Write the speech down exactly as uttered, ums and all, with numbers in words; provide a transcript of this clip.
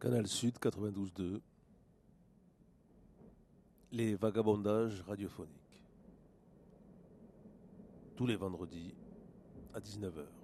Canal Sud quatre-vingt-douze deux. Les vagabondages radiophoniques. Tous les vendredis à dix-neuf heures.